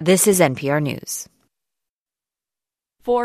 This is NPR News. For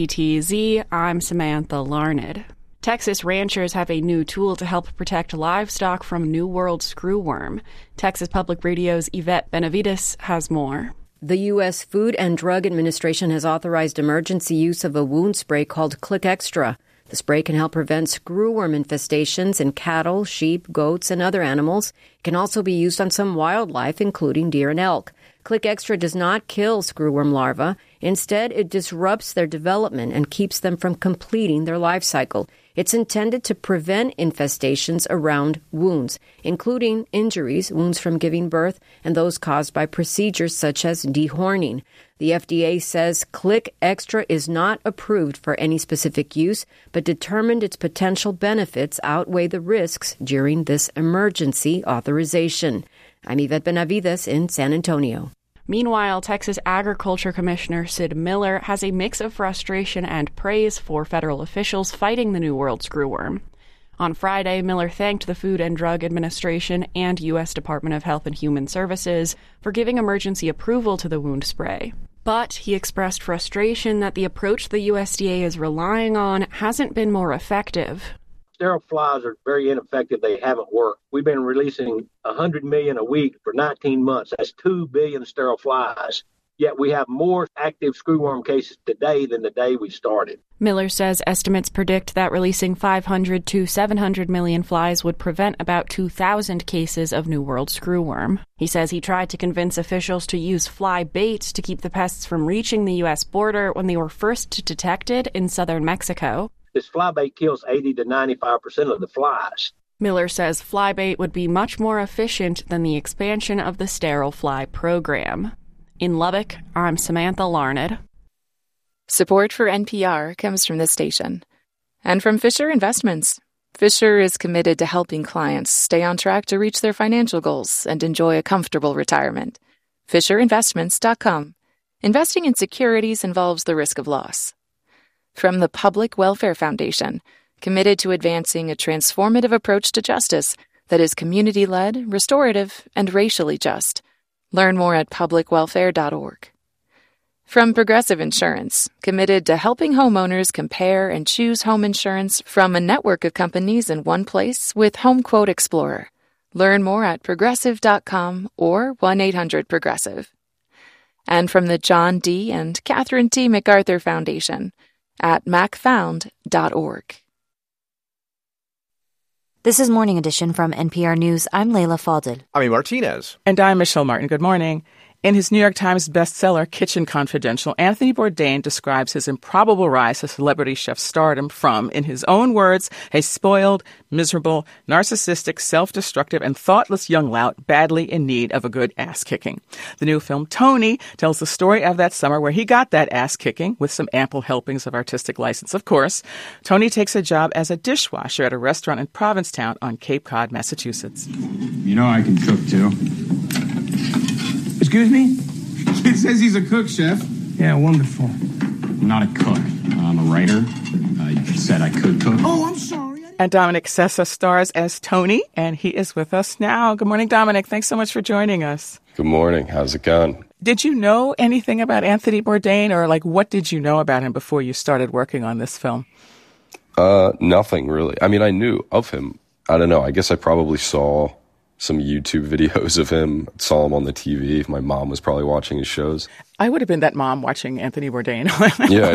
KTTZ, I'm Samantha Larned. Texas ranchers have a new tool to help protect livestock from New World screwworm. Texas Public Radio's Yvette Benavides has more. The U.S. Food and Drug Administration has authorized emergency use of a wound spray called Click Extra. The spray can help prevent screwworm infestations in cattle, sheep, goats, and other animals. It can also be used on some wildlife, including deer and elk. Click Extra does not kill screwworm larvae. Instead, it disrupts their development and keeps them from completing their life cycle. It's intended to prevent infestations around wounds, including injuries, wounds from giving birth, and those caused by procedures such as dehorning. The FDA says Click Extra is not approved for any specific use, but determined its potential benefits outweigh the risks during this emergency authorization. I'm Yvette Benavides in San Antonio. Meanwhile, Texas Agriculture Commissioner Sid Miller has a mix of frustration and praise for federal officials fighting the New World screwworm. On Friday, Miller thanked the Food and Drug Administration and U.S. Department of Health and Human Services for giving emergency approval to the wound spray. But he expressed frustration that the approach the USDA is relying on hasn't been more effective. Sterile flies are very ineffective. They haven't worked. We've been releasing 100 million a week for 19 months. That's 2 billion sterile flies. Yet we have more active screwworm cases today than the day we started. Miller says estimates predict that releasing 500 to 700 million flies would prevent about 2,000 cases of New World screwworm. He says he tried to convince officials to use fly bait to keep the pests from reaching the U.S. border when they were first detected in southern Mexico. This fly bait kills 80 to 95% of the flies. Miller says fly bait would be much more efficient than the expansion of the sterile fly program. In Lubbock, I'm Samantha Larned. Support for NPR comes from this station and from Fisher Investments. Fisher is committed to helping clients stay on track to reach their financial goals and enjoy a comfortable retirement. FisherInvestments.com. Investing in securities involves the risk of loss. From the Public Welfare Foundation, committed to advancing a transformative approach to justice that is community-led, restorative, and racially just. Learn more at publicwelfare.org. From Progressive Insurance, committed to helping homeowners compare and choose home insurance from a network of companies in one place with HomeQuote Explorer. Learn more at progressive.com or 1-800-PROGRESSIVE. And from the John D. and Catherine T. MacArthur Foundation at macfound.org. This is Morning Edition from NPR News. I'm Leila Fadel. I'm Martinez. And I'm Michelle Martin. Good morning. In his New York Times bestseller, Kitchen Confidential, Anthony Bourdain describes his improbable rise to celebrity chef stardom from, in his own words, a spoiled, miserable, narcissistic, self-destructive, and thoughtless young lout badly in need of a good ass-kicking. The new film, Tony, tells the story of that summer where he got that ass-kicking with some ample helpings of artistic license, of course. Tony takes a job as a dishwasher at a restaurant in Provincetown on Cape Cod, Massachusetts. You know I can cook, too. Excuse me? It says he's a cook, chef. Yeah, wonderful. I'm not a cook. I'm a writer. I said I could cook. Oh, I'm sorry. And Dominic Sessa stars as Tony, and he is with us now. Good morning, Dominic. Thanks so much for joining us. Good morning. How's it going? Did you know anything about Anthony Bourdain, or what did you know about him before you started working on this film? Nothing really. I mean, I knew of him. I don't know. I guess I probably saw some YouTube videos of him, saw him on the TV. My mom was probably watching his shows. I would have been that mom watching Anthony Bourdain. Yeah,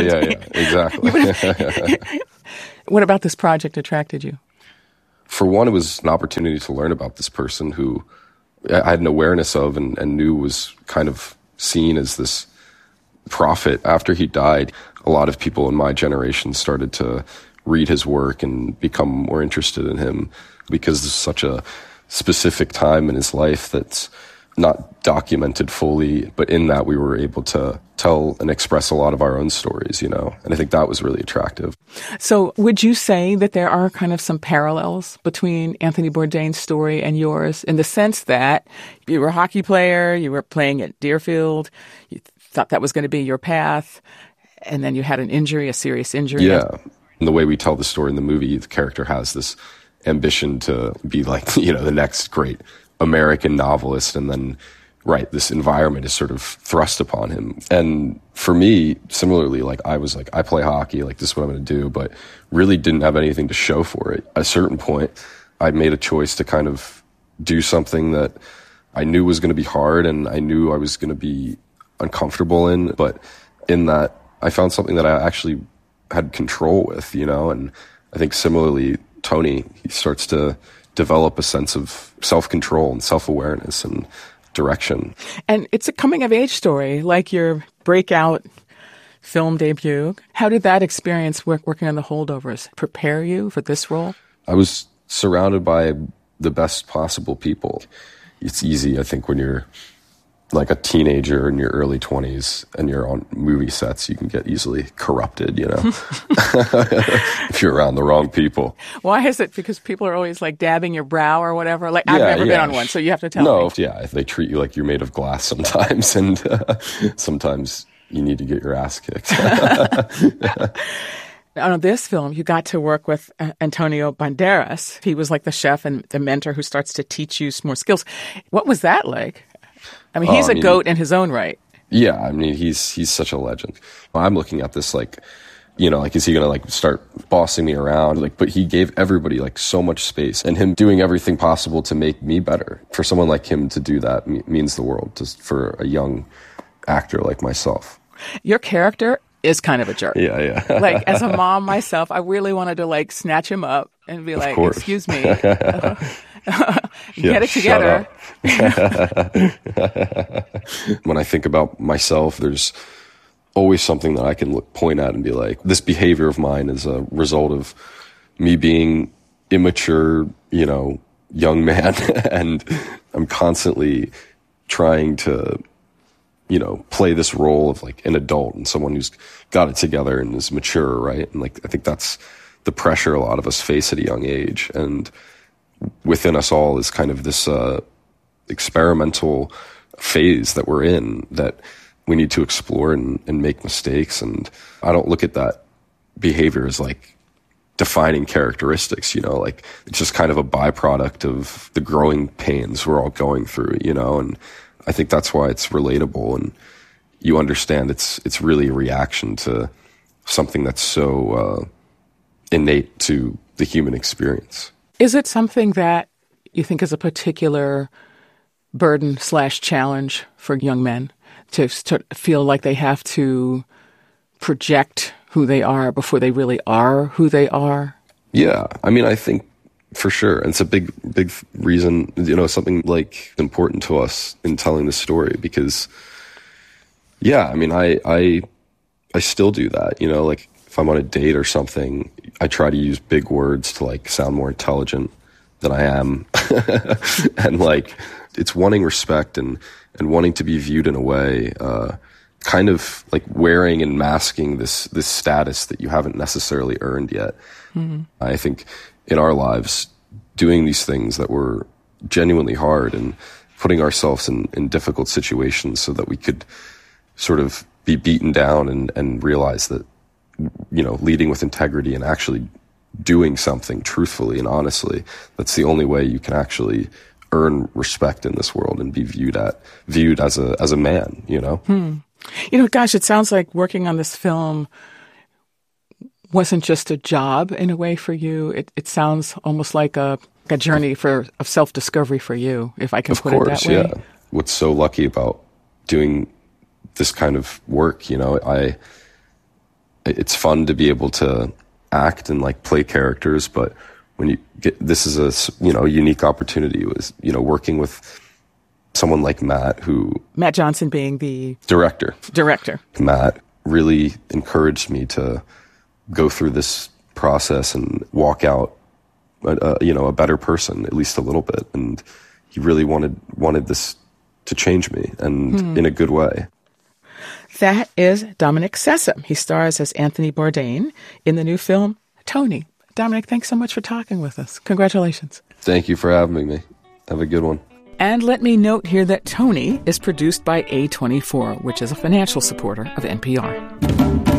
exactly. What about this project attracted you? For one, it was an opportunity to learn about this person who I had an awareness of and knew was kind of seen as this prophet. After he died, a lot of people in my generation started to read his work and become more interested in him because there's such a specific time in his life that's not documented fully, but in that we were able to tell and express a lot of our own stories, and I think that was really attractive. So would you say that there are kind of some parallels between Anthony Bourdain's story and yours in the sense that you were a hockey player, you were playing at Deerfield, you thought that was going to be your path, and then you had an injury, a serious injury? Yeah. And the way we tell the story in the movie, the character has this ambition to be like, the next great American novelist, and then right, this environment is sort of thrust upon him. And for me, similarly, like I was like, I play hockey, like this is what I'm going to do, but really didn't have anything to show for it. At a certain point, I made a choice to kind of do something that I knew was going to be hard and I knew I was going to be uncomfortable in, but in that I found something that I actually had control with, you know. And I think similarly, Tony, he starts to develop a sense of self-control and self-awareness and direction. And it's a coming-of-age story, like your breakout film debut. How did that experience working on The Holdovers prepare you for this role? I was surrounded by the best possible people. It's easy, I think, when you're like a teenager in your early 20s and you're on movie sets, you can get easily corrupted, you know, if you're around the wrong people. Why is it? Because people are always like dabbing your brow or whatever? Like, I've never been on one, so you have to tell me. No, yeah, they treat you like you're made of glass sometimes, and sometimes you need to get your ass kicked. On this film, you got to work with Antonio Banderas. He was like the chef and the mentor who starts to teach you some more skills. What was that like? I mean, he's a goat in his own right. Yeah, I mean, he's such a legend. I'm looking at this like, you know, like, is he going to like start bossing me around? Like, but he gave everybody like so much space, and him doing everything possible to make me better. For someone like him to do that means the world, just for a young actor like myself. Your character is kind of a jerk. Yeah. Like, as a mom myself, I really wanted to like snatch him up and be like, excuse me. Get it together. When I think about myself, there's always something that I can point at and be like, this behavior of mine is a result of me being immature, you know, young man. And I'm constantly trying to, you know, play this role of like an adult and someone who's got it together and is mature, right? And like, I think that's the pressure a lot of us face at a young age. And within us all is kind of this experimental phase that we're in, that we need to explore and make mistakes. And I don't look at that behavior as like defining characteristics, you know, like it's just kind of a byproduct of the growing pains we're all going through, you know. And I think that's why it's relatable, and you understand it's really a reaction to something that's so innate to the human experience. Is it something that you think is a particular burden/challenge for young men to feel like they have to project who they are before they really are who they are? Yeah, I mean, I think for sure. And it's a big reason, you know, something like important to us in telling the story, because, yeah, I mean, I still do that, you know, like if I'm on a date or something, I try to use big words to like sound more intelligent than I am. And like, it's wanting respect and wanting to be viewed in a way, kind of like wearing and masking this status that you haven't necessarily earned yet. Mm-hmm. I think in our lives, doing these things that were genuinely hard and putting ourselves in difficult situations so that we could sort of be beaten down and realize that, you know, leading with integrity and actually doing something truthfully and honestly, that's the only way you can actually earn respect in this world and be viewed as a man, you know? You know, gosh, it sounds like working on this film wasn't just a job in a way for you. It sounds almost like a journey of self-discovery for you, if I can put it that way. Of course, yeah. What's so lucky about doing this kind of work, you know, it's fun to be able to act and like play characters, but when you get, this is a, you know, unique opportunity was, you know, working with someone like Matt Johnson being the director. Matt really encouraged me to go through this process and walk out, you know, a better person, at least a little bit. And he really wanted this to change me, and in a good way. That is Dominic Sessom. He stars as Anthony Bourdain in the new film, Tony. Dominic, thanks so much for talking with us. Congratulations. Thank you for having me. Have a good one. And let me note here that Tony is produced by A24, which is a financial supporter of NPR.